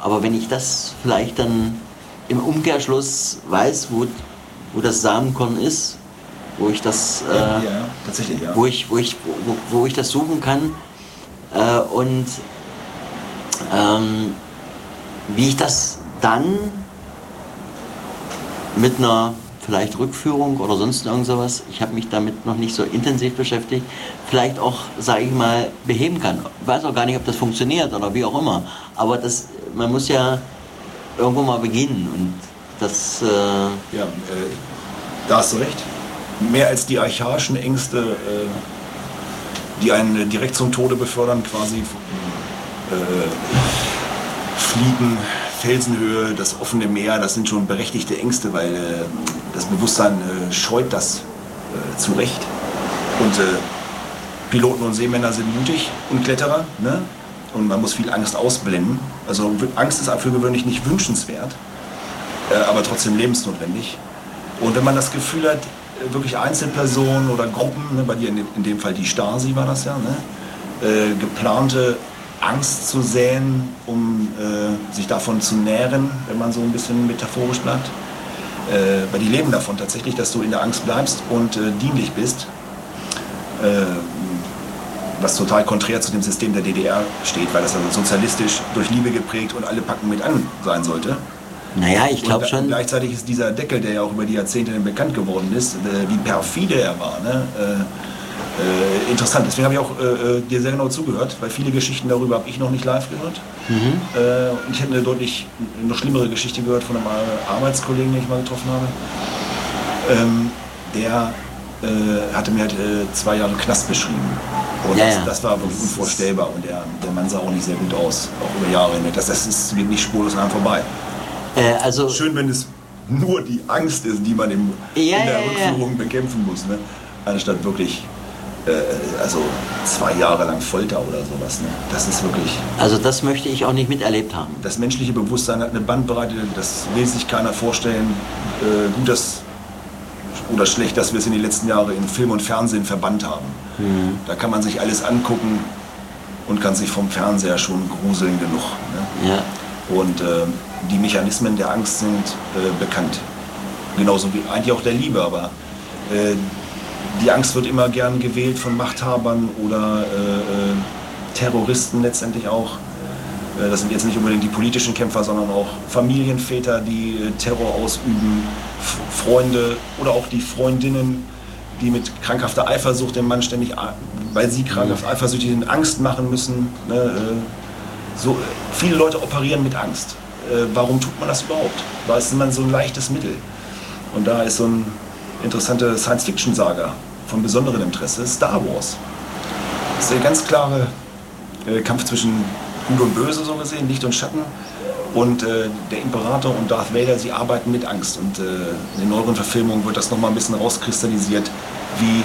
Aber wenn ich das vielleicht dann im Umkehrschluss weiß, wo das Samenkorn ist, wo ich das, tatsächlich, ja. wo ich das suchen kann und wie ich das dann mit einer vielleicht Rückführung oder sonst irgend sowas, ich habe mich damit noch nicht so intensiv beschäftigt, vielleicht auch, sage ich mal, beheben kann. Ich weiß auch gar nicht, ob das funktioniert oder wie auch immer, aber man muss ja irgendwo mal beginnen und das... da hast du recht. Mehr als die archaischen Ängste, die einen direkt zum Tode befördern, quasi Fliegen, Felsenhöhe, das offene Meer, das sind schon berechtigte Ängste, weil das Bewusstsein scheut das zu Recht. Und Piloten und Seemänner sind mutig und Kletterer, ne? Und man muss viel Angst ausblenden. Also Angst ist für gewöhnlich nicht wünschenswert, aber trotzdem lebensnotwendig. Und wenn man das Gefühl hat, wirklich Einzelpersonen oder Gruppen, ne, bei dir in dem Fall die Stasi war das ja, ne, geplante Angst zu säen, um sich davon zu nähren, wenn man so ein bisschen metaphorisch bleibt. Weil die leben davon tatsächlich, dass du in der Angst bleibst und dienlich bist. Was total konträr zu dem System der DDR steht, weil das also sozialistisch durch Liebe geprägt und alle packen mit an sein sollte. Naja, ich glaube schon. Gleichzeitig ist dieser Deckel, der ja auch über die Jahrzehnte bekannt geworden ist, wie perfide er war. Ne? Interessant. Deswegen habe ich auch dir sehr genau zugehört, weil viele Geschichten darüber habe ich noch nicht live gehört. Und ich hätte eine deutlich noch schlimmere Geschichte gehört von einem Arbeitskollegen, den ich mal getroffen habe. Der hatte mir halt 2 Jahre Knast beschrieben. Und das war wirklich unvorstellbar. Und der Mann sah auch nicht sehr gut aus, auch über Jahre hinweg. Das ist wirklich spurlos an einem vorbei. Also schön, wenn es nur die Angst ist, die man in der Rückführung bekämpfen muss, ne? Anstatt wirklich 2 Jahre lang Folter oder sowas. Ne? Das ist wirklich... Also das möchte ich auch nicht miterlebt haben. Das menschliche Bewusstsein hat eine Bandbreite, das will sich keiner vorstellen. Gut oder schlecht, dass wir es in den letzten Jahren in Film und Fernsehen verbannt haben. Da kann man sich alles angucken und kann sich vom Fernseher schon gruseln genug. Ne? Ja. Und die Mechanismen der Angst sind bekannt. Genauso wie eigentlich auch der Liebe, aber die Angst wird immer gern gewählt von Machthabern oder Terroristen letztendlich auch. Das sind jetzt nicht unbedingt die politischen Kämpfer, sondern auch Familienväter, die Terror ausüben, Freunde oder auch die Freundinnen, die mit krankhafter Eifersucht dem Mann ständig, weil sie krankhaft eifersüchtig sind, Angst machen müssen. Ne? So, viele Leute operieren mit Angst. Warum tut man das überhaupt? Da ist immer so ein leichtes Mittel. Und da ist so ein interessante Science-Fiction-Saga von besonderem Interesse, Star Wars. Das ist der ganz klare Kampf zwischen Gut und Böse, so gesehen, Licht und Schatten. Und der Imperator und Darth Vader, sie arbeiten mit Angst. Und in den neueren Verfilmungen wird das nochmal ein bisschen rauskristallisiert, wie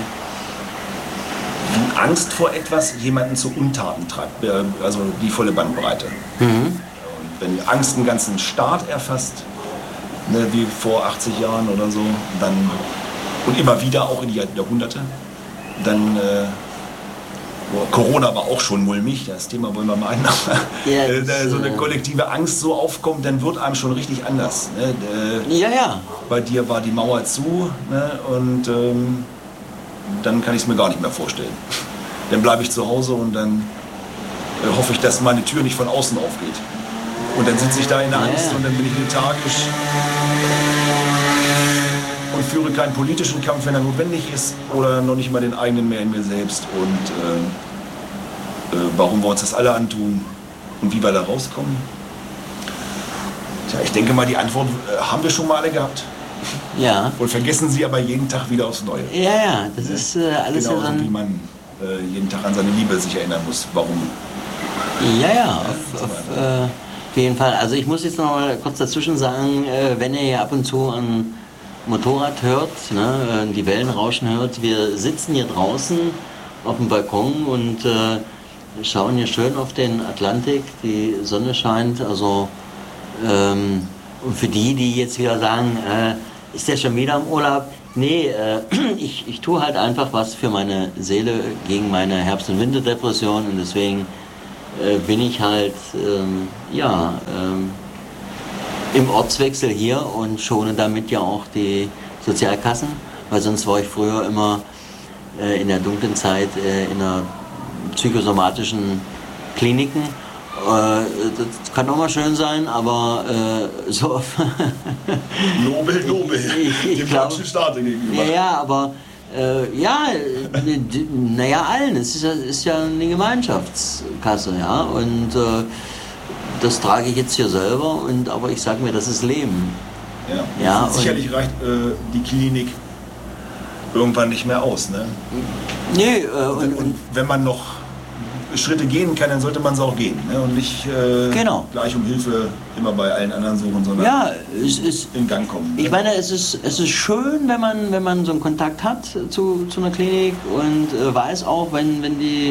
Angst vor etwas jemanden zu Untaten treibt. Also die volle Bandbreite. Und wenn Angst einen ganzen Staat erfasst, ne, wie vor 80 Jahren oder so, dann, und immer wieder auch in die Jahrhunderte, dann... Corona war auch schon mulmig, das Thema wollen wir mal einnehmen. So eine kollektive Angst so aufkommt, dann wird einem schon richtig anders. Ne? Bei dir war die Mauer zu, ne? Und dann kann ich es mir gar nicht mehr vorstellen. Dann bleibe ich zu Hause und dann hoffe ich, dass meine Tür nicht von außen aufgeht. Und dann sitze ich da in der Angst und dann bin ich lethargisch und führe keinen politischen Kampf, wenn er notwendig ist, oder noch nicht mal den eigenen mehr in mir selbst. Und warum wir uns das alle antun und wie wir da rauskommen? Tja, ich denke mal, die Antwort haben wir schon mal alle gehabt. Ja. Und vergessen sie aber jeden Tag wieder aufs Neue. Ja, das ist alles genauso ja dann... wie man jeden Tag an seine Liebe sich erinnern muss. Warum? Auf jeden Fall. Also ich muss jetzt noch mal kurz dazwischen sagen, wenn ihr ja ab und zu an Motorrad hört, ne, die Wellen rauschen hört. Wir sitzen hier draußen auf dem Balkon und schauen hier schön auf den Atlantik. Die Sonne scheint. Also und für die jetzt wieder sagen, ist der schon wieder im Urlaub? Nee, ich tue halt einfach was für meine Seele gegen meine Herbst- und Winterdepression und deswegen bin ich halt im Ortswechsel hier und schone damit ja auch die Sozialkassen, weil sonst war ich früher immer in der dunklen Zeit in einer psychosomatischen Kliniken. Das kann auch mal schön sein, aber so. Nobel. Ich dem glaube, deutschen Staat gegenüber. ja, aber allen. Es ist ja eine Gemeinschaftskasse, ja, und das trage ich jetzt hier selber, aber ich sage mir, das ist Leben. Ja, sicherlich reicht die Klinik irgendwann nicht mehr aus, ne? Nee, und wenn man noch Schritte gehen kann, dann sollte man es auch gehen, ne? Und nicht gleich um Hilfe immer bei allen anderen suchen, sondern es ist in Gang kommen. Ne? Ich meine, es ist schön, wenn man so einen Kontakt hat zu einer Klinik und weiß auch, wenn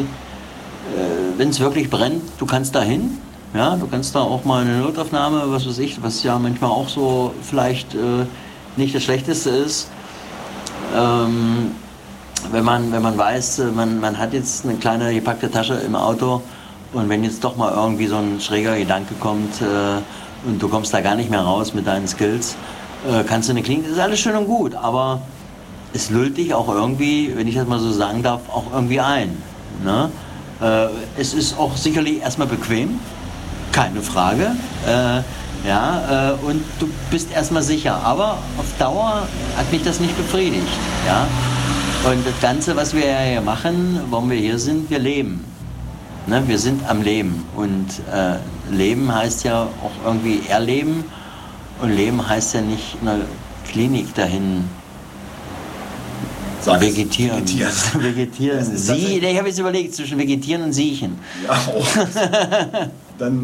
es wirklich brennt, du kannst da hin. Ja, du kannst da auch mal eine Notaufnahme, was weiß ich, was ja manchmal auch so vielleicht nicht das Schlechteste ist. Wenn man weiß, man hat jetzt eine kleine gepackte Tasche im Auto und wenn jetzt doch mal irgendwie so ein schräger Gedanke kommt und du kommst da gar nicht mehr raus mit deinen Skills, kannst du eine Klinik, das ist alles schön und gut, aber es lullt dich auch irgendwie, wenn ich das mal so sagen darf, auch irgendwie ein. Ne? Es ist auch sicherlich erstmal bequem, keine Frage. Und du bist erstmal sicher. Aber auf Dauer hat mich das nicht befriedigt. Ja? Und das Ganze, was wir ja hier machen, warum wir hier sind, wir leben. Ne? Wir sind am Leben. Und Leben heißt ja auch irgendwie erleben. Und Leben heißt ja nicht in einer Klinik dahin vegetieren. Vegetieren. Ich habe jetzt überlegt, zwischen vegetieren und siechen. Ja, oh. Dann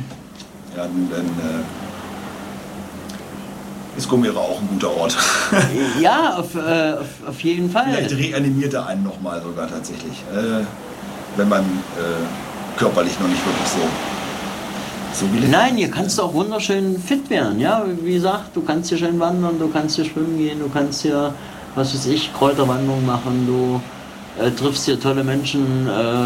ist Gomera auch ein guter Ort. Ja, auf jeden Fall. Vielleicht reanimiert er einen nochmal sogar tatsächlich, wenn man körperlich noch nicht wirklich so will. Nein, hier kannst du auch wunderschön fit werden. Ja, wie gesagt, du kannst hier schön wandern, du kannst hier schwimmen gehen, du kannst hier, was weiß ich, Kräuterwanderung machen, du triffst hier tolle Menschen,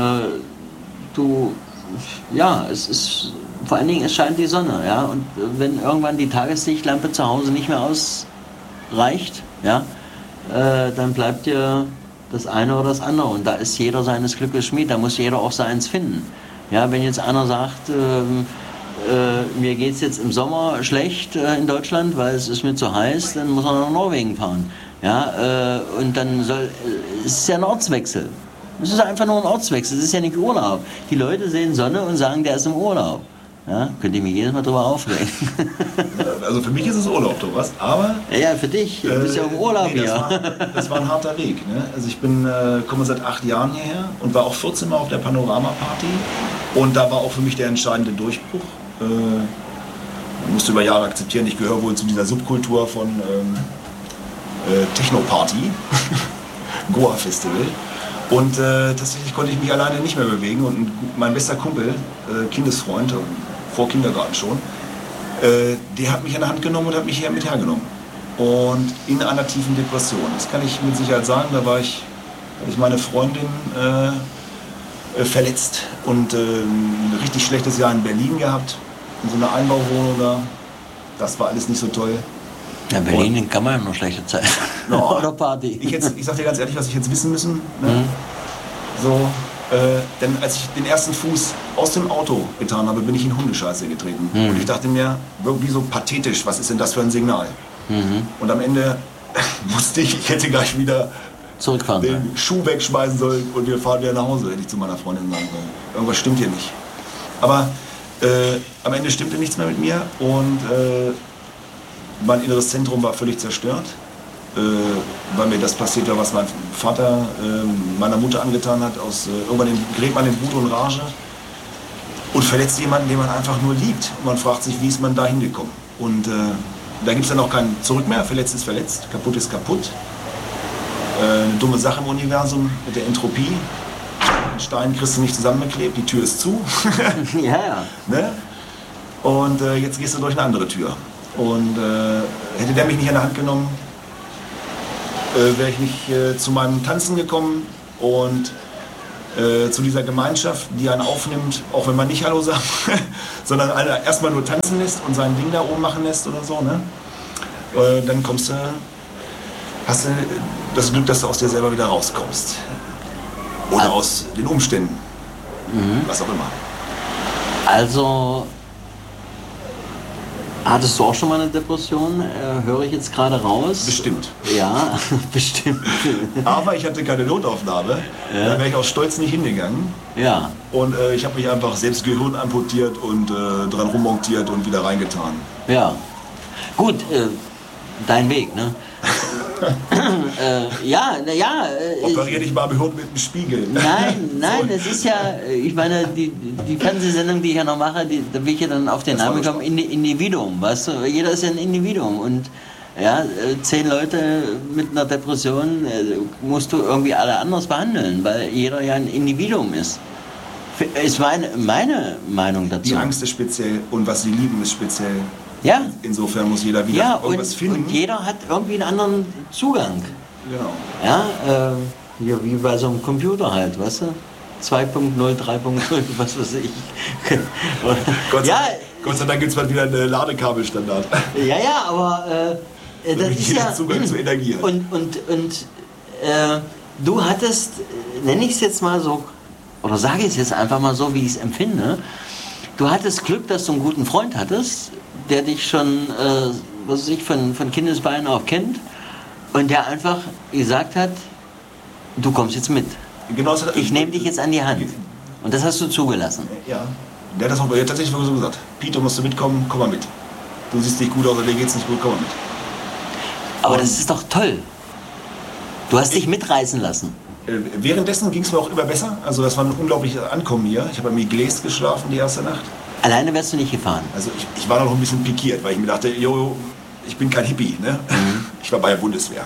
es ist, vor allen Dingen, es scheint die Sonne, ja, und wenn irgendwann die Tageslichtlampe zu Hause nicht mehr ausreicht, ja, dann bleibt dir das eine oder das andere und da ist jeder seines Glückes Schmied, da muss jeder auch seins finden. Ja, wenn jetzt einer sagt, mir geht es jetzt im Sommer schlecht in Deutschland, weil es ist mir zu heiß, dann muss er nach Norwegen fahren. Ja, und dann es ist ja ein Ortswechsel. Es ist einfach nur ein Ortswechsel, es ist ja nicht Urlaub. Die Leute sehen Sonne und sagen, der ist im Urlaub. Ja, könnte ich mich jedes Mal drüber aufregen. Also für mich ist es Urlaub, Thomas, aber... Ja, für dich, du bist ja im Urlaub hier. Das war ein harter Weg. Ne? Also ich komme seit 8 Jahren hierher und war auch 14 Mal auf der Panorama-Party. Und da war auch für mich der entscheidende Durchbruch. Man musste über Jahre akzeptieren, ich gehöre wohl zu dieser Subkultur von Techno-Party, Goa-Festival. Und tatsächlich konnte ich mich alleine nicht mehr bewegen und mein bester Kumpel, Kindesfreund, vor Kindergarten schon, der hat mich an der Hand genommen und hat mich hier mit hergenommen. Und in einer tiefen Depression. Das kann ich mit Sicherheit sagen, da hatte ich meine Freundin verletzt und ein richtig schlechtes Jahr in Berlin gehabt, in so einer Einbauwohnung da. Das war alles nicht so toll. Ja, Berlin kann man ja noch schlechte Zeit. No, oder Party. Ich sag dir ganz ehrlich, was ich jetzt wissen müssen. Ne? Denn als ich den ersten Fuß aus dem Auto getan habe, bin ich in Hundescheiße getreten. Und ich dachte mir, irgendwie so pathetisch, was ist denn das für ein Signal? Und am Ende wusste ich hätte gleich wieder zurückfahren den Schuh wegschmeißen sollen und wir fahren wieder nach Hause, hätte ich zu meiner Freundin sagen sollen. Irgendwas stimmt hier nicht. Aber am Ende stimmte nichts mehr mit mir und mein inneres Zentrum war völlig zerstört, weil mir das passiert war, was mein Vater meiner Mutter angetan hat. Irgendwann gerät man in Wut und Rage und verletzt jemanden, den man einfach nur liebt. Und man fragt sich, wie ist man da hingekommen? Und da gibt es dann auch kein Zurück mehr. Verletzt ist verletzt, kaputt ist kaputt. Eine dumme Sache im Universum mit der Entropie. Den Stein kriegst du nicht zusammengeklebt, die Tür ist zu. Ja. Ne? Und jetzt gehst du durch eine andere Tür. Und hätte der mich nicht an der Hand genommen, wäre ich nicht zu meinem Tanzen gekommen. Und zu dieser Gemeinschaft, die einen aufnimmt, auch wenn man nicht Hallo sagt, sondern erstmal nur tanzen lässt und sein Ding da oben machen lässt oder so. Ne? Dann hast du das Glück, dass du aus dir selber wieder rauskommst. Oder aus den Umständen. Was auch immer. Also, hattest du auch schon mal eine Depression? Höre ich jetzt gerade raus? Bestimmt. Ja, bestimmt. Aber ich hatte keine Notaufnahme. Da wäre ich aus Stolz nicht hingegangen. Ja. Und ich habe mich einfach selbst Gehirn amputiert und dran rummontiert und wieder reingetan. Ja. Gut, dein Weg, ne? Operier dich mal am Hirn mit dem Spiegel. Nein, es ist ja, ich meine, die Fernsehsendung, die ich ja noch mache, da will ich ja dann auf den Namen kommen, Individuum, weißt du? Jeder ist ja ein Individuum und ja, 10 Leute mit einer Depression musst du irgendwie alle anders behandeln, weil jeder ja ein Individuum ist. Ist meine Meinung dazu. Die Angst ist speziell und was sie lieben ist speziell. Ja. Insofern muss jeder wieder irgendwas finden. Und jeder hat irgendwie einen anderen Zugang. Genau. Ja, wie bei so einem Computer halt, weißt du? 2.0, 3.0, was weiß ich. Gott sei Dank gibt es bald wieder einen Ladekabelstandard. Ja, aber das ist ja... Zugang zu Energie. Und du hattest, nenne ich es jetzt mal so, oder sage ich es jetzt einfach mal so, wie ich es empfinde, du hattest Glück, dass du einen guten Freund hattest, der dich schon, was weiß ich, von Kindesbeinen auf kennt und der einfach gesagt hat, du kommst jetzt mit. Genau, ich nehme dich jetzt an die Hand. Und das hast du zugelassen. Ja, der hat das auch tatsächlich so gesagt. Peter, musst du mitkommen, komm mal mit. Du siehst nicht gut aus, oder dir geht's nicht gut, komm mal mit. Aber das ist doch toll. Du hast dich mitreißen lassen. Währenddessen ging es mir auch immer besser. Also das war ein unglaubliches Ankommen hier. Ich habe am Iglees geschlafen die erste Nacht. Alleine wärst du nicht gefahren? Also ich war noch ein bisschen pikiert, weil ich mir dachte, ich bin kein Hippie. Ne? Ich war bei der Bundeswehr.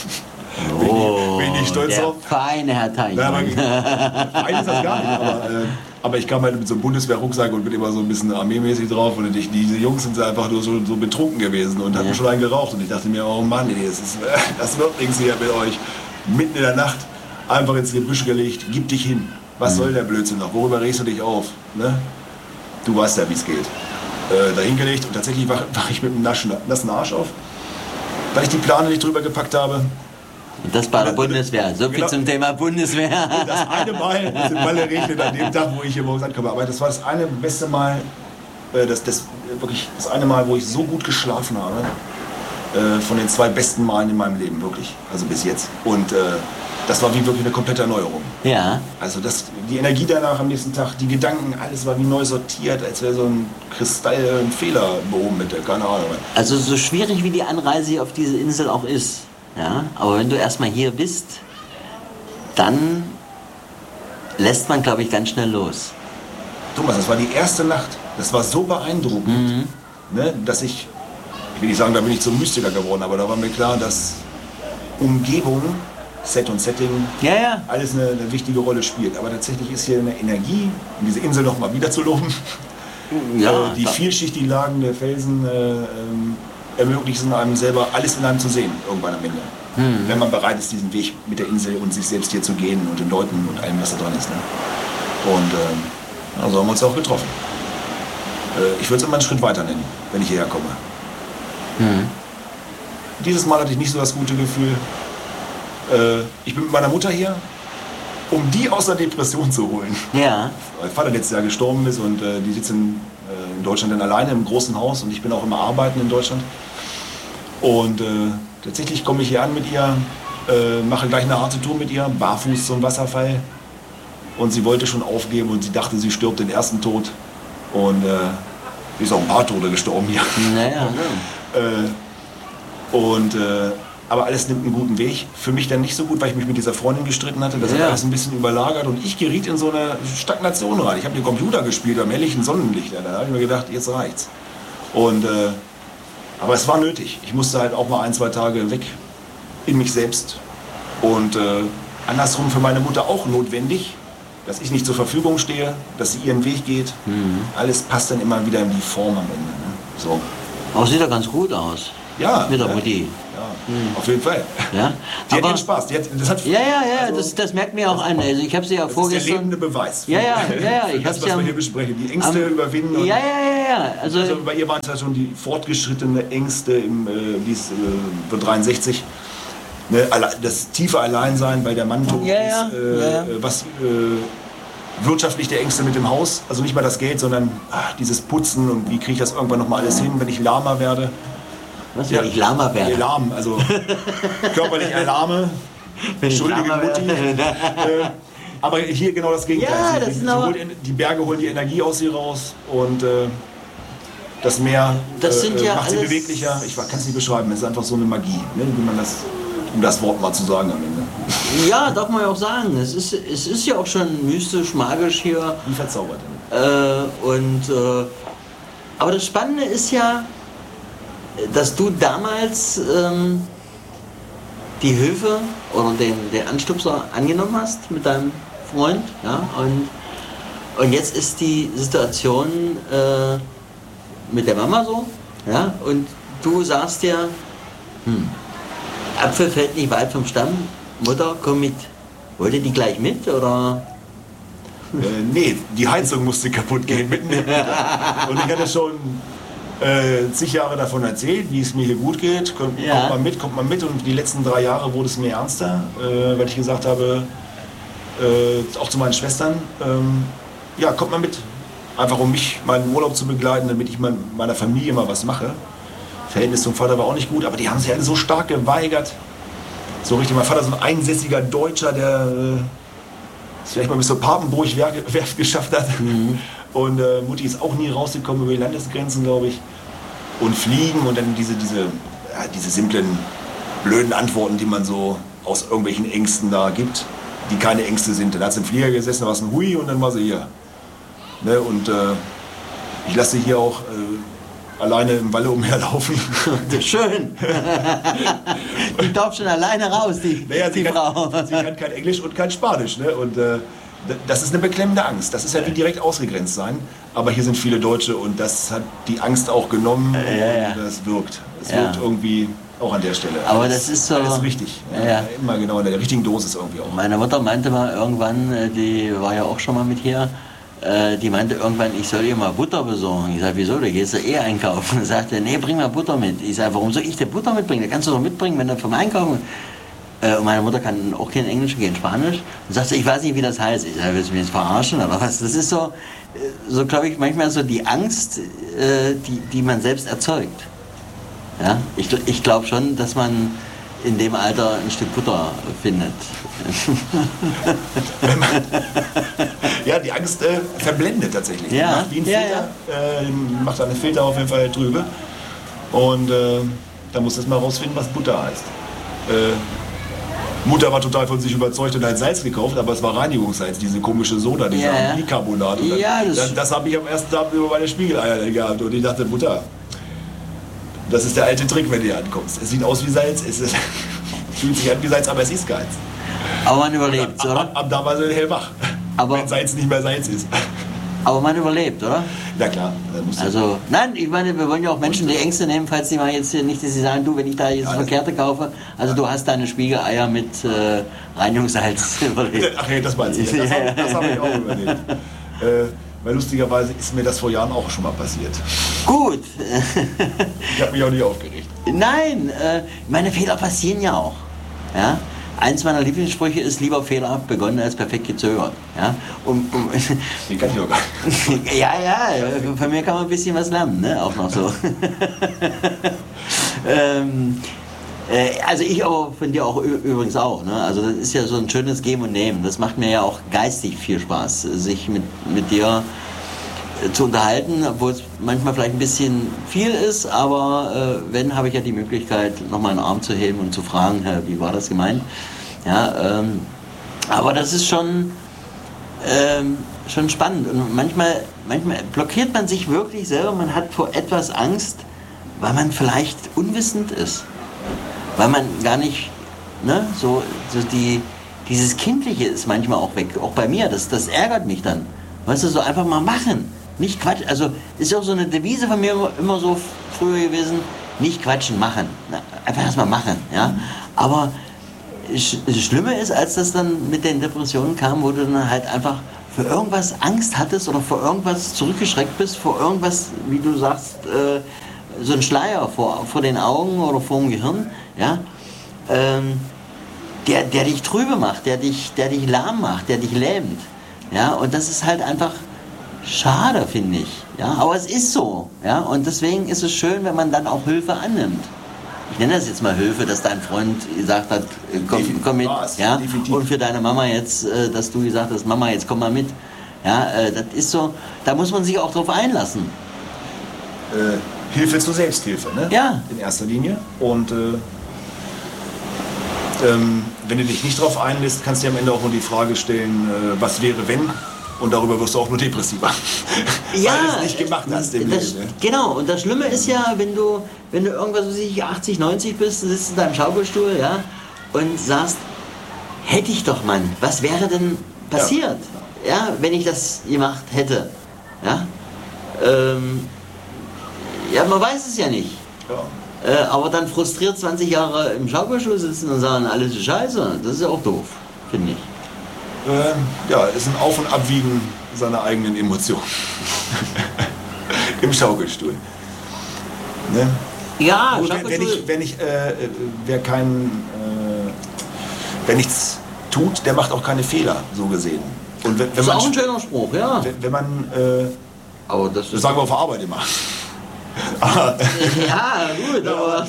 Oh, bin ich nicht stolz drauf. Feine Herr Teichmann. Fein ist das gar nicht, aber ich kam halt mit so einem Bundeswehr-Rucksack und bin immer so ein bisschen armeemäßig drauf und diese Jungs sind einfach nur so betrunken gewesen und hatten schon einen geraucht und ich dachte mir, oh Mann, das wird nichts hier mit euch. Mitten in der Nacht einfach ins Gebüsch gelegt, gib dich hin. Was soll der Blödsinn noch? Worüber regst du dich auf? Ne? Du weißt ja, wie es geht. Dahin gelegt und tatsächlich wach ich mit einem nassen Arsch auf, weil ich die Plane nicht drüber gepackt habe. Und das bei der Bundeswehr. So viel zum Thema Bundeswehr. Und das eine Mal, es im Malle regnet an dem Tag, wo ich hier morgens ankomme. Aber das war das eine beste Mal, wirklich das eine Mal, wo ich so gut geschlafen habe. Von den 2 besten Malen in meinem Leben, wirklich. Also bis jetzt. Und das war wie wirklich eine komplette Erneuerung. Ja. Also die Energie danach am nächsten Tag, die Gedanken, alles war wie neu sortiert, als wäre so ein Kristall, ein Fehler behoben mit, keine Ahnung. Also so schwierig wie die Anreise auf diese Insel auch ist, ja, aber wenn du erstmal hier bist, dann lässt man, glaube ich, ganz schnell los. Thomas, das war die erste Nacht, das war so beeindruckend, ne, dass ich will nicht sagen, da bin ich zum Mystiker geworden, aber da war mir klar, dass Umgebung, Set und Setting, alles eine wichtige Rolle spielt. Aber tatsächlich ist hier eine Energie, um diese Insel noch mal wieder zu loben. Ja, die vielschichtigen Lagen der Felsen ermöglichen einem selber, alles in einem zu sehen, irgendwann am Ende. Wenn man bereit ist, diesen Weg mit der Insel und sich selbst hier zu gehen und den Leuten und allem, was da dran ist. Ne? Und also haben wir uns auch getroffen. Ich würde es immer einen Schritt weiter nennen, wenn ich hierher komme. Dieses Mal hatte ich nicht so das gute Gefühl. Ich bin mit meiner Mutter hier, um die aus der Depression zu holen. Ja. Weil Vater letztes Jahr gestorben ist und die sitzen in Deutschland dann alleine im großen Haus und ich bin auch immer arbeiten in Deutschland. Und tatsächlich komme ich hier an mit ihr, mache gleich eine harte Tour mit ihr, barfuß zum Wasserfall. Und sie wollte schon aufgeben und sie dachte, sie stirbt den ersten Tod. Und sie ist auch ein paar Tode gestorben hier. Naja, aber alles nimmt einen guten Weg. Für mich dann nicht so gut, weil ich mich mit dieser Freundin gestritten hatte. Das hat alles ein bisschen überlagert und ich geriet in so eine Stagnation rein. Ich habe den Computer gespielt am helllichen Sonnenlicht. Da habe ich mir gedacht, jetzt reicht's. Aber es war nötig. Ich musste halt auch mal 1, 2 Tage weg in mich selbst. Und andersrum für meine Mutter auch notwendig, dass ich nicht zur Verfügung stehe, dass sie ihren Weg geht. Alles passt dann immer wieder in die Form am Ende. Ne? So. Aber sieht ja ganz gut aus. Ja. Mit der Mutti. Ja, auf jeden Fall. Ja? Die hat ihren Spaß. Das merkt mir auch an. Also ich habe sie ja vorgestern... Das ist der lebende Beweis. Ja. Ich das, was wir hier besprechen. Die Ängste überwinden. Und Also bei ihr waren es ja schon die fortgeschrittene Ängste, die ist von 63. Ne, das tiefe Alleinsein, weil der Mann tot ist. Was wirtschaftlich der Ängste mit dem Haus. Also nicht mal das Geld, sondern dieses Putzen und wie kriege ich das irgendwann nochmal alles hin, wenn ich lahmer werde. Was, wenn ich lahmer werde? Lahm, also körperlich erlahme. Entschuldige Mutti. Aber hier genau das Gegenteil. Die Berge holen die Energie aus ihr raus und das Meer macht sie beweglicher. Ich kann es nicht beschreiben, es ist einfach so eine Magie, ne? Wie man das, um das Wort mal zu sagen am Ende. Ja, darf man ja auch sagen. Es ist ja auch schon mystisch, magisch hier. Wie verzaubert. Aber das Spannende ist ja, dass du damals die Hilfe oder den Anstupser angenommen hast mit deinem Freund, ja, und jetzt ist die Situation mit der Mama so, ja, und du sagst dir, Apfel fällt nicht weit vom Stamm, Mutter, komm mit. Wollte die gleich mit, oder? Nee, die Heizung musste kaputt gehen mitten im Winter. Und ich hatte schon zig Jahre davon erzählt, wie es mir hier gut geht. Kommt mal mit. Und die letzten 3 Jahre wurde es mir ernster, weil ich gesagt habe, auch zu meinen Schwestern, kommt mal mit. Einfach um mich, meinen Urlaub zu begleiten, damit ich meiner Familie mal was mache. Verhältnis zum Vater war auch nicht gut, aber die haben sich alle so stark geweigert. So richtig, mein Vater ist so ein einsässiger Deutscher, der es vielleicht mal bis zur Papenburg-Werft geschafft hat. Mhm. Und Mutti ist auch nie rausgekommen über die Landesgrenzen, glaube ich. Und fliegen und dann diese simplen, blöden Antworten, die man so aus irgendwelchen Ängsten da gibt, die keine Ängste sind. Dann hat sie im Flieger gesessen, da war es ein Hui und dann war sie hier. Ne? Und ich lasse sie hier auch alleine im Walle umherlaufen. Schön. Die darf schon alleine raus, die Frau. Sie kann kein Englisch und kein Spanisch. Ne? Und das ist eine beklemmende Angst. Das ist ja wie direkt ausgegrenzt sein. Aber hier sind viele Deutsche und das hat die Angst auch genommen. Und das wirkt. Es wirkt irgendwie auch an der Stelle. Aber das ist so... Alles richtig. Ja. Immer genau in der richtigen Dosis irgendwie auch. Meine Mutter meinte mal irgendwann, die war ja auch schon mal mit hier, die meinte irgendwann, ich soll ihr mal Butter besorgen. Ich sage, wieso, da gehst du einkaufen. Und sagte, nee, bring mal Butter mit. Ich sage, warum soll ich dir Butter mitbringen? Da kannst du doch mitbringen, wenn du vom Einkaufen... Und meine Mutter kann auch kein Englisch, kein Spanisch. Und sagte, ich weiß nicht, wie das heißt. Ich sage, willst du mich jetzt verarschen oder was? Das ist so glaube ich, manchmal so die Angst, die man selbst erzeugt. Ja? Ich glaube schon, dass man in dem Alter ein Stück Butter findet. Ja, die Angst verblendet tatsächlich. Ja. Macht wie ein Filter, macht einen Filter auf jeden Fall drüber. Und da muss das mal rausfinden, was Butter heißt. Mutter war total von sich überzeugt und hat Salz gekauft, aber es war Reinigungssalz, diese komische Soda, dieser Bicarbonat. Das habe ich am ersten Tag über meine Spiegeleier gehabt und ich dachte, Mutter, das ist der alte Trick, wenn du hier ankommst. Es sieht aus wie Salz, es fühlt sich an wie Salz, aber es ist Salz. Aber man überlebt, oder? Ab da war sie hellwach, wenn Salz nicht mehr Salz ist. Aber man überlebt, oder? Ja klar. Also, nein, ich meine, wir wollen ja auch Menschen die Ängste nehmen, falls die mal jetzt nicht, dass sie sagen, du, wenn ich da jetzt das Verkehrte kaufe, also du hast deine Spiegeleier mit Reinigungssalz überlebt. Ach ja, das meinst du. Das habe ich auch überlebt. Weil lustigerweise ist mir das vor Jahren auch schon mal passiert. Gut. Ich habe mich auch nicht aufgeregt. Nein, meine Fehler passieren ja auch. Ja? Eins meiner Lieblingssprüche ist, lieber fehlerhaft begonnen als perfekt gezögert. Ja? Den kann ich auch gar nicht. Ja, von mir kann man ein bisschen was lernen, ne? Auch noch so. Also ich aber von dir auch übrigens auch. Ne? Also das ist ja so ein schönes Geben und Nehmen. Das macht mir ja auch geistig viel Spaß, sich mit dir zu unterhalten, obwohl es manchmal vielleicht ein bisschen viel ist, aber wenn, habe ich ja die Möglichkeit, nochmal einen Arm zu heben und zu fragen, wie war das gemeint? Ja, aber das ist schon spannend und manchmal blockiert man sich wirklich selber, man hat vor etwas Angst, weil man vielleicht unwissend ist, weil man gar nicht, ne, dieses Kindliche ist manchmal auch weg, auch bei mir, das ärgert mich dann, weißt du, so einfach mal machen. Nicht Quatsch, also ist auch so eine Devise von mir immer so früher gewesen, nicht quatschen, machen. Einfach erstmal machen. Ja? Aber das Schlimme ist, als das dann mit den Depressionen kam, wo du dann halt einfach für irgendwas Angst hattest oder vor irgendwas zurückgeschreckt bist, vor irgendwas, wie du sagst, so ein Schleier vor den Augen oder vor dem Gehirn, ja, der dich trübe macht, der dich lahm macht, der dich lähmt. Ja, und das ist halt einfach schade, finde ich. Ja, aber es ist so. Ja, und deswegen ist es schön, wenn man dann auch Hilfe annimmt. Ich nenne das jetzt mal Hilfe, dass dein Freund gesagt hat, komm mit. Ja, und für deine Mama jetzt, dass du gesagt hast, Mama, jetzt komm mal mit. Ja, das ist so, da muss man sich auch drauf einlassen. Hilfe zur Selbsthilfe, ne? Ja. In erster Linie. Und wenn du dich nicht darauf einlässt, kannst du dir am Ende auch nur die Frage stellen, was wäre, wenn? Und darüber wirst du auch nur depressiver. Ja, weil du es nicht gemacht hast im Leben. Ne? Genau, und das Schlimme ist ja, wenn du irgendwas, was ich 80, 90 bist, sitzt in deinem Schaukelstuhl, ja, und sagst, hätte ich doch, Mann, was wäre denn passiert, ja, wenn ich das gemacht hätte? Ja, ja, man weiß es ja nicht. Ja. Aber dann frustriert 20 Jahre im Schaukelstuhl sitzen und sagen, alles ist scheiße, das ist ja auch doof, finde ich. Ja, ist ein Auf- und Abwiegen seiner eigenen Emotionen. Im Schaukelstuhl. Ne? Ja, gut, wer nichts tut, der macht auch keine Fehler, so gesehen. Und wenn das ist man, auch ein schöner Spruch, ja. Wenn man, aber das sagen wir auf der Arbeit immer. Ja, gut, aber...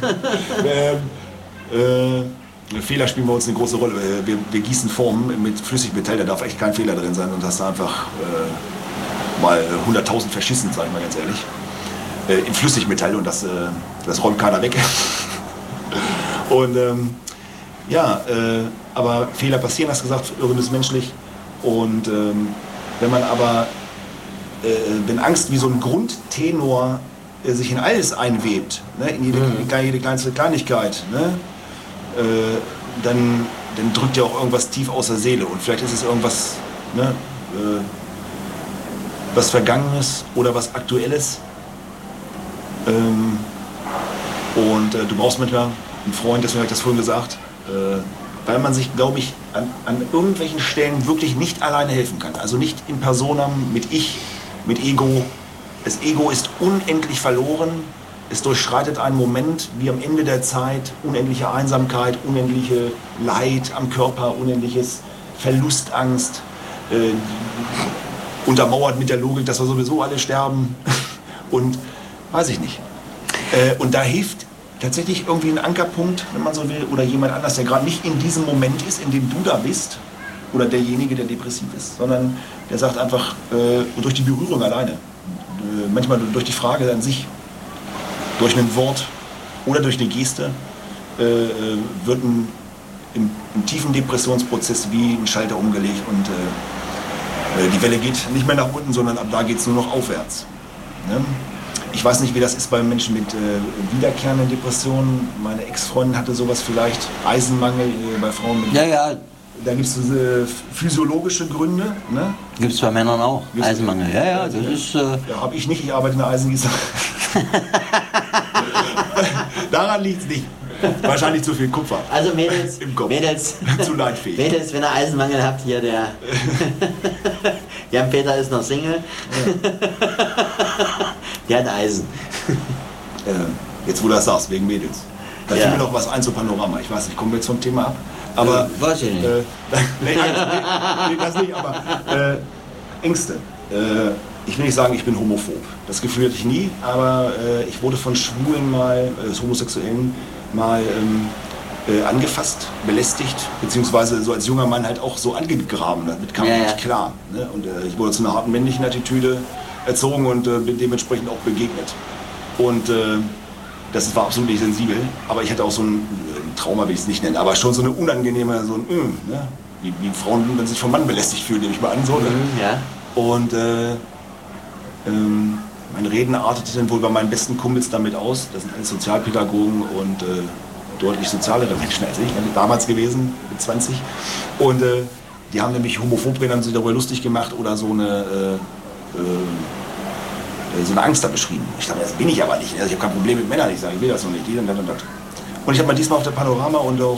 Fehler spielen bei uns eine große Rolle. Wir gießen Formen mit Flüssigmetall, da darf echt kein Fehler drin sein und hast da einfach mal 100.000 verschissen, sag ich mal ganz ehrlich. In Flüssigmetall und das räumt keiner weg. Und aber Fehler passieren, hast du gesagt, Irren ist menschlich. Und wenn man aber, wenn Angst wie so ein Grundtenor sich in alles einwebt, ne, in jede kleinste Kleinigkeit, ne, dann drückt ja auch irgendwas tief aus der Seele und vielleicht ist es irgendwas, ne, was Vergangenes oder was Aktuelles. Und du brauchst manchmal einen Freund, deswegen habe ich das vorhin gesagt, weil man sich, glaube ich, an irgendwelchen Stellen wirklich nicht alleine helfen kann. Also nicht in Personam, mit Ich, mit Ego. Das Ego ist unendlich verloren. Es durchschreitet einen Moment wie am Ende der Zeit, unendliche Einsamkeit, unendliche Leid am Körper, unendliches Verlustangst, untermauert mit der Logik, dass wir sowieso alle sterben und weiß ich nicht. Und da hilft tatsächlich irgendwie ein Ankerpunkt, wenn man so will, oder jemand anders, der gerade nicht in diesem Moment ist, in dem du da bist, oder derjenige, der depressiv ist, sondern der sagt einfach, durch die Berührung alleine, manchmal durch die Frage an sich, durch ein Wort oder durch eine Geste wird im tiefen Depressionsprozess wie ein Schalter umgelegt und die Welle geht nicht mehr nach unten, sondern ab da geht es nur noch aufwärts. Ne? Ich weiß nicht, wie das ist bei Menschen mit wiederkehrenden Depressionen. Meine Ex-Freundin hatte sowas vielleicht, Eisenmangel bei Frauen mit... Ja. Da gibt es physiologische Gründe. Ne? Gibt es bei Männern auch, Eisenmangel. Ja, das ist... Ja, habe ich nicht, ich arbeite in der Eisengießerei. Daran liegt es nicht. Wahrscheinlich zu viel Kupfer. Also Mädels, im Kopf. Mädels, zu leidfähig. Mädels, wenn ihr Eisenmangel habt, hier der Jan-Peter ist noch Single. Der hat Eisen. Jetzt wo du das sagst, wegen Mädels. Da fiel mir noch was ein zu Panorama. Ich weiß nicht, kommen wir jetzt vom Thema ab? Aber, weiß ich nicht. Nee, das nicht, aber Ängste. Ich will nicht sagen, ich bin homophob. Das Gefühl hatte ich nie, aber ich wurde von Schwulen mal, Homosexuellen mal angefasst, belästigt, beziehungsweise so als junger Mann halt auch so angegraben. Damit kam ich nicht klar. Ne? Und ich wurde zu einer harten männlichen Attitüde erzogen und bin dementsprechend auch begegnet. Und das war absolut nicht sensibel, aber ich hatte auch so ein Trauma, will ich es nicht nennen, aber schon so eine unangenehme, so ein ne? wie Frauen, wenn sie sich vom Mann belästigt fühlen, nehme ich mal an. So, ne? Ja. Und mein Reden artete dann wohl bei meinen besten Kumpels damit aus. Das sind alles Sozialpädagogen und deutlich sozialere Menschen als ich, damals gewesen, mit 20. Und die haben nämlich homophob reden, haben sich darüber lustig gemacht oder so eine so eine Angst da beschrieben. Ich dachte, das bin ich aber nicht. Also ich habe kein Problem mit Männern. Ich sage, ich will das noch nicht. Und das. Und ich habe mal diesmal auf der Panorama und auch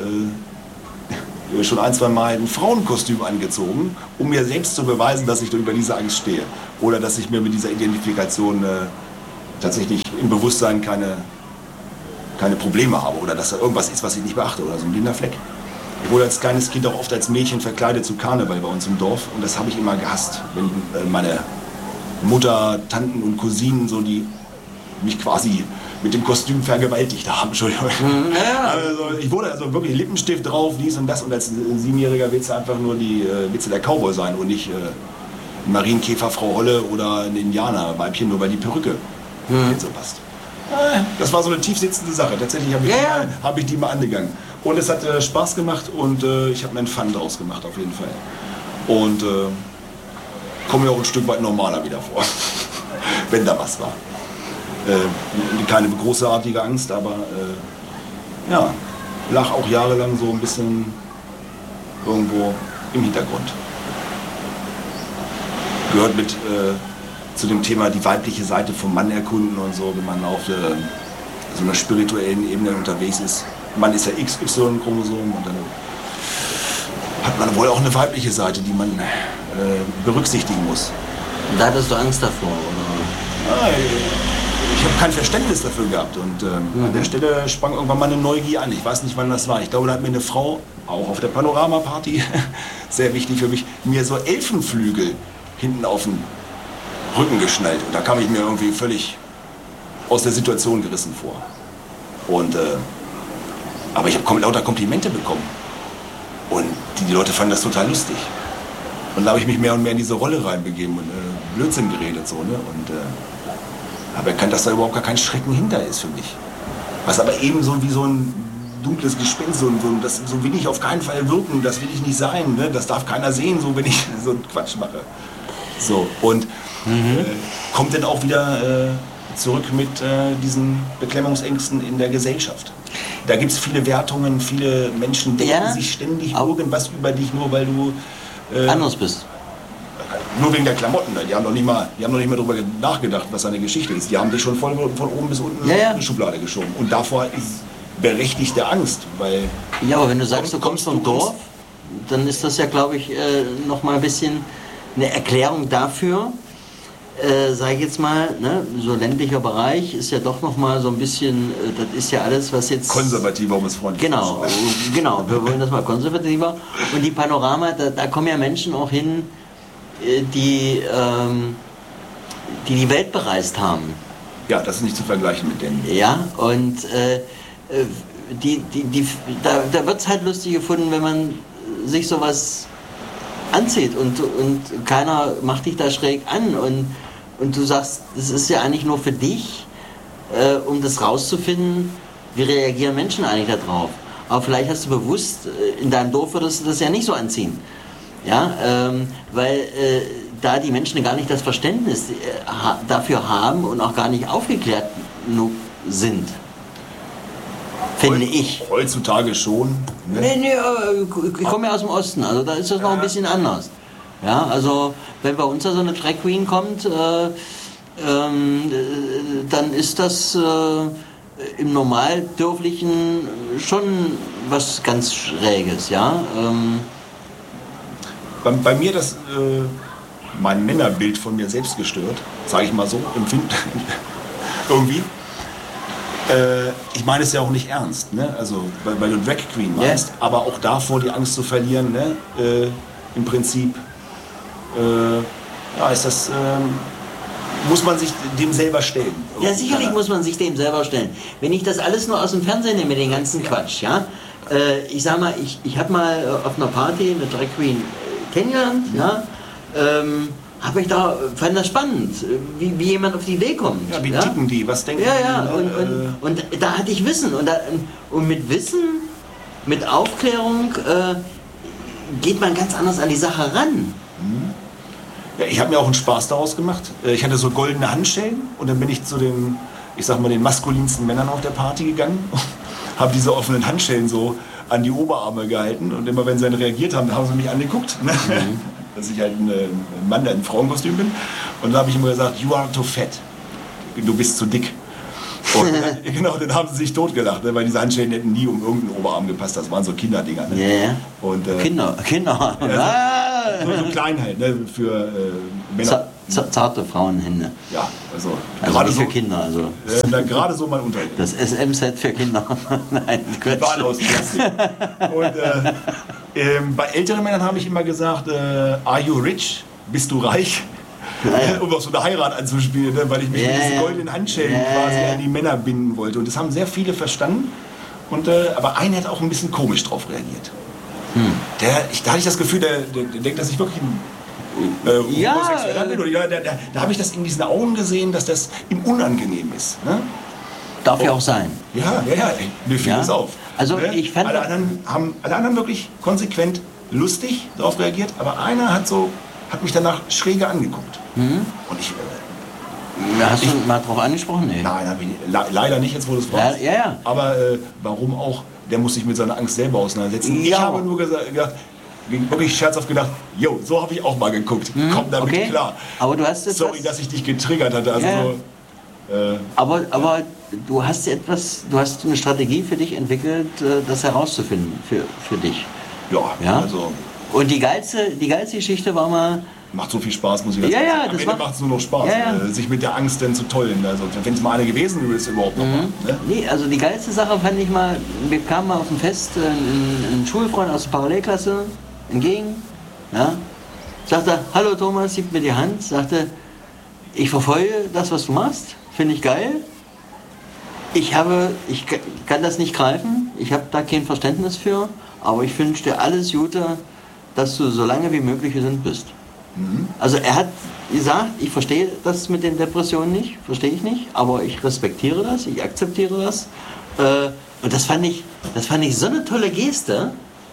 schon 1, 2 Mal ein Frauenkostüm angezogen, um mir selbst zu beweisen, dass ich über diese Angst stehe. Oder dass ich mir mit dieser Identifikation tatsächlich im Bewusstsein keine Probleme habe. Oder dass da irgendwas ist, was ich nicht beachte. Oder so ein blinder Fleck. Ich wurde als kleines Kind auch oft als Mädchen verkleidet zu Karneval bei uns im Dorf. Und das habe ich immer gehasst. Wenn meine Mutter, Tanten und Cousinen, so die mich quasi mit dem Kostüm vergewaltigt haben. Entschuldigung. Ja. Also ich wurde also wirklich Lippenstift drauf, dies und das. Und als 7-Jähriger willst du einfach nur willst du der Cowboy sein und nicht ein Marienkäfer, Frau Holle oder ein Indianerweibchen, nur weil die Perücke so passt. Das war so eine tief sitzende Sache. Tatsächlich habe ich die mal angegangen. Und es hat Spaß gemacht und ich habe mir einen Fun draus gemacht, auf jeden Fall. Und komme mir auch ein Stück weit normaler wieder vor, wenn da was war. Keine großartige Angst, aber lag auch jahrelang so ein bisschen irgendwo im Hintergrund. Gehört mit zu dem Thema die weibliche Seite vom Mann erkunden und so, wenn man auf so einer spirituellen Ebene unterwegs ist. Man ist ja XY-Chromosom und dann hat man wohl auch eine weibliche Seite, die man berücksichtigen muss. Und da hattest du Angst davor, oder? Ich habe kein Verständnis dafür gehabt und an der Stelle sprang irgendwann mal eine Neugier an. Ich weiß nicht, wann das war. Ich glaube, da hat mir eine Frau, auch auf der Panorama-Party, sehr wichtig für mich, mir so Elfenflügel hinten auf den Rücken geschnallt. Und da kam ich mir irgendwie völlig aus der Situation gerissen vor. Und, aber ich habe lauter Komplimente bekommen. Und die Leute fanden das total lustig. Und da habe ich mich mehr und mehr in diese Rolle reinbegeben und Blödsinn geredet. So, ne? Und habe erkannt, dass da überhaupt gar kein Schrecken hinter ist für mich. Was aber eben so wie so ein dunkles Gespenst, so will ich auf keinen Fall wirken, das will ich nicht sein, ne? Das darf keiner sehen, so wenn ich so einen Quatsch mache. So, und kommt dann auch wieder zurück mit diesen Beklemmungsängsten in der Gesellschaft. Da gibt es viele Wertungen, viele Menschen denken sich ständig irgendwas über dich, nur weil du anders bist. Nur wegen der Klamotten, die haben noch nicht mal darüber nachgedacht, was seine Geschichte ist. Die haben dich schon von oben bis unten in die Schublade geschoben. Und davor ist berechtigte Angst, weil... Ja, aber wenn du sagst, du kommst vom Dorf, dann ist das ja, glaube ich, noch mal ein bisschen eine Erklärung dafür, sage ich jetzt mal, ne, so ländlicher Bereich ist ja doch noch mal so ein bisschen, das ist ja alles, was jetzt... Konservativer, um es freundlich zu sagen. Genau, wir wollen das mal konservativer. Und die Panorama, da kommen ja Menschen auch hin, die Welt bereist haben. Ja, das ist nicht zu vergleichen mit denen. Ja, und da wird es halt lustig gefunden, wenn man sich sowas anzieht und keiner macht dich da schräg an und du sagst, das ist ja eigentlich nur für dich, um das rauszufinden, wie reagieren Menschen eigentlich darauf. Aber vielleicht hast du bewusst, in deinem Dorf würdest du das ja nicht so anziehen. Ja, weil da die Menschen gar nicht das Verständnis dafür haben und auch gar nicht aufgeklärt genug sind. Finde ich. Heutzutage schon. Ne? Nee, ich komme ja aus dem Osten, also da ist das noch ein bisschen anders. Ja, also wenn bei uns da so eine Drag Queen kommt, dann ist das im Normaldörflichen schon was ganz Schräges, ja. Bei mir das mein Männerbild von mir selbst gestört, sage ich mal so, empfindet irgendwie. Ich meine es ja auch nicht ernst, ne? Also weil du Drag Queen meinst, aber auch davor die Angst zu verlieren, ne? Im Prinzip ist das, muss man sich dem selber stellen. Ja, sicherlich muss man sich dem selber stellen. Wenn ich das alles nur aus dem Fernsehen nehme, den ganzen Quatsch, ja. Ich sag mal, ich habe mal auf einer Party eine Drag Queen kennengelernt, ja. Fand das spannend, wie jemand auf die Idee kommt. Ja, wie ticken die, was denken die? Ja, und da hatte ich Wissen. Und mit Wissen, mit Aufklärung geht man ganz anders an die Sache ran. Ja, ich habe mir auch einen Spaß daraus gemacht. Ich hatte so goldene Handschellen und dann bin ich zu den, ich sag mal, den maskulinsten Männern auf der Party gegangen, habe diese offenen Handschellen so an die Oberarme gehalten und immer wenn sie dann reagiert haben, haben sie mich angeguckt. Ne? dass ich halt ein Mann, der in Frauenkostüm bin. Und dann habe ich immer gesagt, you are too fat. Du bist zu dick. Und genau, dann haben sie sich totgelacht, ne, weil diese Handschellen hätten nie um irgendeinen Oberarm gepasst. Das waren so Kinderdinger. Ne? Yeah. Und, Kinder. so klein halt, ne, für Männer. Zarte Frauenhände. Ja, also gerade so für Kinder. Also. Gerade so mein Unterhemd. Das SM-Set für Kinder. Nein, die waren aus Plastik. Und bei älteren Männern habe ich immer gesagt, are you rich? Bist du reich? Ja. Um auf so eine Heirat anzuspielen, ne? Weil ich mich mit diesen goldenen Handschellen quasi an die Männer binden wollte. Und das haben sehr viele verstanden. Und, aber einer hat auch ein bisschen komisch drauf reagiert. Da hatte ich das Gefühl, der denkt, dass ich wirklich ein Homosexueller bin. Oder, da habe ich das in diesen Augen gesehen, dass das ihm unangenehm ist. Ne? Darf ja auch sein. Ja, mir fiel das auf. Also ne? ich fand alle anderen wirklich konsequent lustig darauf reagiert, aber einer hat mich danach schräge angeguckt. Und hast du mal drauf angesprochen? Nee. Nein, leider nicht, jetzt wo du es fragst. Ja. Aber warum auch? Der muss sich mit seiner Angst selber auseinandersetzen. Ich habe nur gedacht, wirklich scherzhaft gedacht, jo, so habe ich auch mal geguckt. Komm damit klar. Aber du hast Sorry, dass ich dich getriggert hatte. Also aber du hast eine Strategie für dich entwickelt, das herauszufinden für dich. Ja, also. Und die geilste Geschichte war mal. Macht so viel Spaß, muss ich sagen. Am Ende macht es nur noch Spaß, sich mit der Angst denn zu tollen. Also, wenn es mal eine gewesen ist, überhaupt noch mal. Ne? Nee, also die geilste Sache fand ich mal, wir kamen mal auf ein Fest, ein Schulfreund aus der Parallelklasse entgegen, sagte, hallo Thomas, gib mir die Hand, sagte, ich verfolge das, was du machst, finde ich geil. Ich kann das nicht greifen, ich habe da kein Verständnis für, aber ich wünsche dir alles Gute, dass du so lange wie möglich gesund bist. Also er hat gesagt, ich verstehe das mit den Depressionen nicht, verstehe ich nicht, aber ich respektiere das, ich akzeptiere das. Und das fand ich so eine tolle Geste.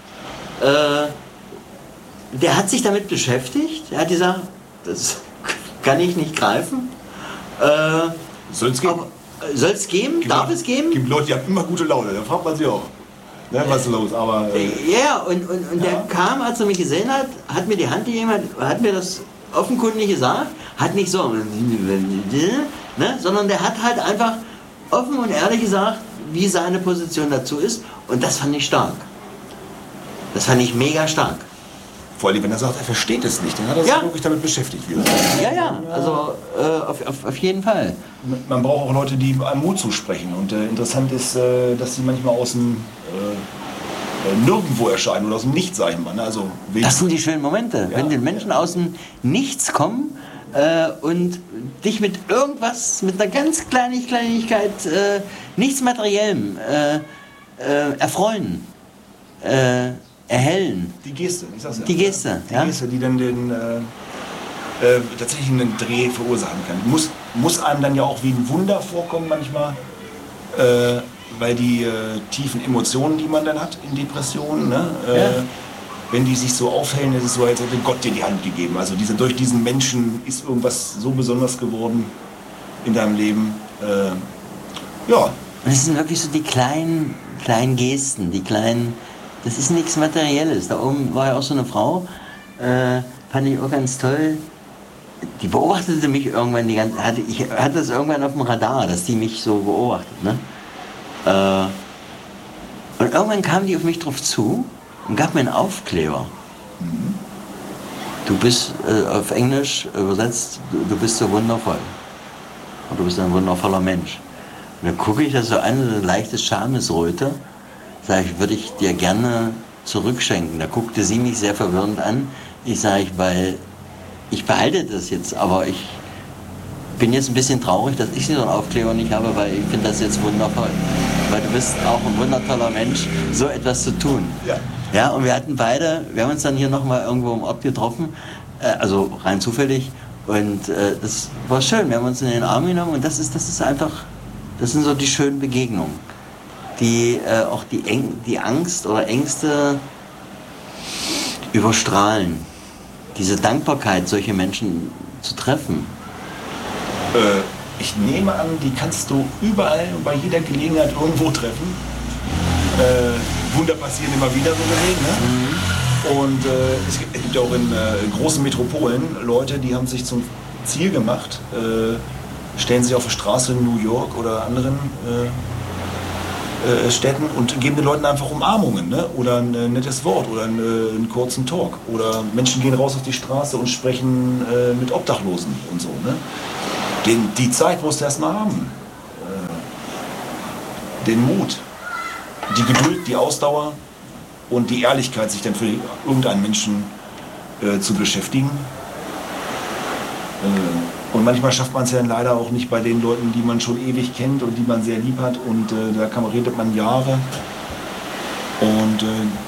Der hat sich damit beschäftigt, er hat gesagt, das kann ich nicht greifen. Soll es geben? Soll es geben? Darf es geben? Es gibt Leute, die haben immer gute Laune, da fragt man sich auch. Ne, was ist los? Aber, und der kam, als er mich gesehen hat, hat mir die Hand gegeben, hat mir das offenkundig gesagt, hat nicht so, ne, sondern der hat halt einfach offen und ehrlich gesagt, wie seine Position dazu ist. Und das fand ich stark. Das fand ich mega stark. Vor allem, wenn er sagt, er versteht es nicht, dann hat er sich wirklich damit beschäftigt. Also auf jeden Fall. Man braucht auch Leute, die einem Mut zusprechen. Und interessant ist, dass sie manchmal aus dem Nirgendwo erscheinen oder aus dem Nichts, sag ich mal. Ne? Also, das sind die schönen Momente, wenn die Menschen aus dem Nichts kommen und dich mit irgendwas, mit einer ganz Kleinigkeit, nichts Materiellem erfreuen. Erhellen. Die Geste, ich sag's ja. Die Geste, die dann tatsächlich einen Dreh verursachen kann. Muss einem dann ja auch wie ein Wunder vorkommen manchmal, weil die tiefen Emotionen, die man dann hat in Depressionen, ne, wenn die sich so aufhellen, ist es so, als hätte Gott dir die Hand gegeben. Also durch diesen Menschen ist irgendwas so besonders geworden in deinem Leben. Und es sind wirklich so die kleinen Gesten, das ist nichts Materielles. Da oben war ja auch so eine Frau, fand ich auch ganz toll. Die beobachtete mich irgendwann ich hatte das irgendwann auf dem Radar, dass die mich so beobachtet. Ne? Und irgendwann kam die auf mich drauf zu und gab mir einen Aufkleber. Du bist, auf Englisch übersetzt, du bist so wundervoll. Und du bist ein wundervoller Mensch. Und dann gucke ich das so an, so eine leichte Schamesröte. Sag ich, würde ich dir gerne zurückschenken. Da guckte sie mich sehr verwirrend an. Ich sage, weil ich behalte das jetzt, aber ich bin jetzt ein bisschen traurig, dass ich so einen Aufkleber nicht habe, weil ich finde das jetzt wundervoll. Weil du bist auch ein wundertoller Mensch, so etwas zu tun. Ja, und wir haben uns dann hier nochmal irgendwo im Ort getroffen, also rein zufällig. Und das war schön, wir haben uns in den Arm genommen und das ist einfach, das sind so die schönen Begegnungen, die auch die Angst oder Ängste überstrahlen. Diese Dankbarkeit, solche Menschen zu treffen. Ich nehme an, die kannst du überall und bei jeder Gelegenheit irgendwo treffen. Wunder passieren immer wieder, so gesehen. Und es gibt ja auch in großen Metropolen Leute, die haben sich zum Ziel gemacht, stellen sich auf die Straße in New York oder anderen Städten und geben den Leuten einfach Umarmungen, ne? Oder ein nettes Wort oder einen kurzen Talk. Oder Menschen gehen raus auf die Straße und sprechen mit Obdachlosen und so. Ne? Die Zeit musst du erstmal haben. Den Mut, die Geduld, die Ausdauer und die Ehrlichkeit, sich dann für irgendeinen Menschen zu beschäftigen. Und manchmal schafft man es ja dann leider auch nicht bei den Leuten, die man schon ewig kennt und die man sehr lieb hat. Und da redet man Jahre. Und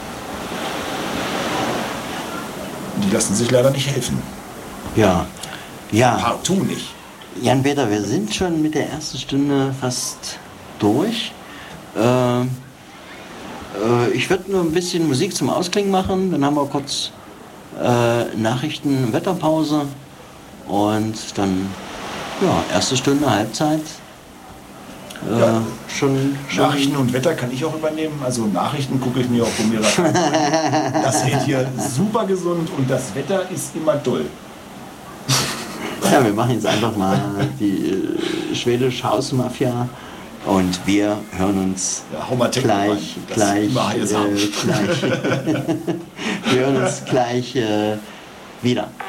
die lassen sich leider nicht helfen. Ja. Partout nicht. Jan-Peter, wir sind schon mit der ersten Stunde fast durch. Ich würde nur ein bisschen Musik zum Ausklingen machen. Dann haben wir kurz Nachrichten, Wetterpause. Und dann, erste Stunde, Halbzeit. Schon Nachrichten und Wetter kann ich auch übernehmen. Also Nachrichten gucke ich mir auch von mir an. Das hält hier super gesund und das Wetter ist immer toll. Ja, wir machen jetzt einfach mal die schwedische Hausmafia und wir hören uns gleich wir hören uns gleich wieder.